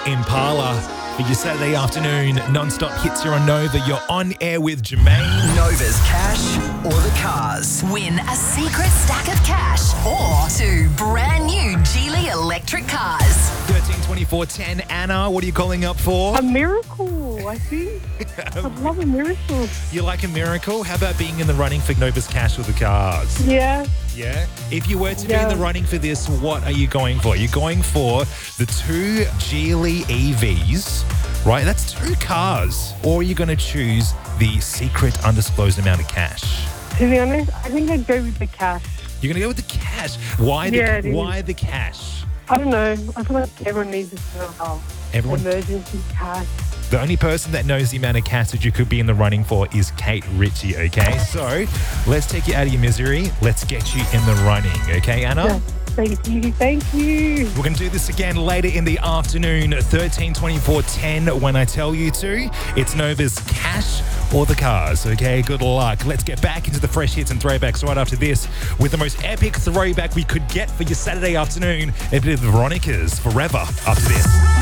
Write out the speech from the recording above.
Impala for your Saturday afternoon non-stop hits here on Nova. You're on air with Jermaine. Nova's cash or the cars. Win a secret stack of cash or 2 brand new Geely electric cars. 13 24 10. Anna, what are you calling up for? A miracle, I think. I love a miracle. You like a miracle? How about being in the running for Nova's cash or the cars? Yeah. Yeah? If you were to be in the running for this, what are you going for? You're going for the 2 Geely EVs, right? That's 2 cars. Or are you going to choose the secret undisclosed amount of cash? To be honest, I think I'd go with the cash. You're going to go with the cash. Why the cash? I don't know. I feel like everyone needs this sort of emergency cash. The only person that knows the amount of cash that you could be in the running for is Kate Ritchie, okay? So let's take you out of your misery. Let's get you in the running, okay, Anna? Yeah. Thank you. We're going to do this again later in the afternoon, 13 24 10. When I tell you to, it's Nova's cash or the cars, okay? Good luck. Let's get back into the fresh hits and throwbacks right after this with the most epic throwback we could get for your Saturday afternoon. A bit of Veronica's Forever after this.